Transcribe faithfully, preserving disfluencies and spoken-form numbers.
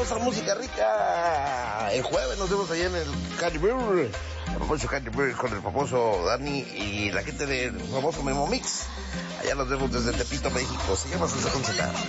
sabrosa, música rica. El jueves nos vemos allá en el Candy Bear, el famoso Candy Bear con el famoso Dani y la gente del famoso Memo Mix. Allá nos vemos desde Tepito, México. Se llama Salsa con Z.